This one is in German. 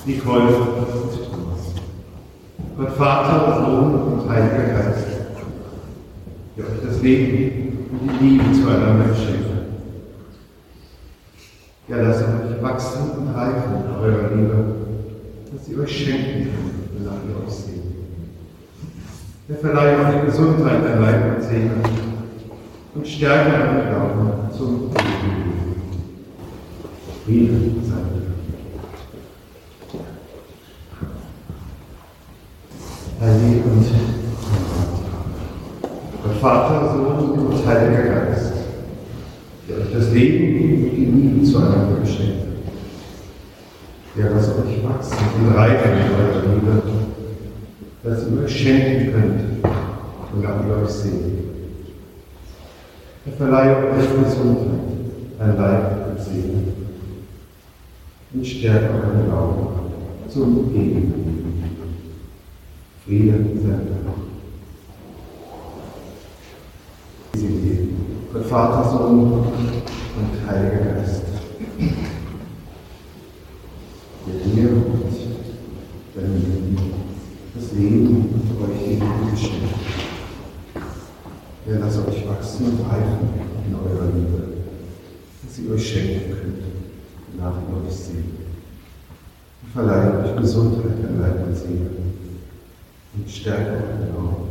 Nicole und Thomas. Gott Vater, Sohn und Heiliger Geist, der euch das Leben und die Liebe zueinander schenkt. Ja, lasst euch wachsen und reifen in eurer Liebe, dass sie euch schenken könnt, wonach ihr euch seht. Er verleiht euch Gesundheit an Leib und Seele und Stärke an Glauben zum Leben. Friede sei mit euch. Heilig und Gott Vater, Sohn und Heiliger Geist, der euch das Leben und die Liebe zueinander geschenkt hat. Der lasst euch wachsen und reifen in eurer Liebe, dass ihr euch schenken könnt, wonach ihr euch seht. Er verleiht euch Gesundheit an Leib und Seele und stärkt euren Glauben zum ewigen Leben. Friede sei mit euch. Gott Vater, Sohn und Heiliger Geist, der dir und deinem Leben das Leben und euch die Liebe geschenkt. Er lasst euch wachsen und reifen in eurer Liebe, dass ihr euch schenken könnt, nach ihr euch seht. Er verleiht euch Gesundheit an Leib und Seele und stärkt euren Glauben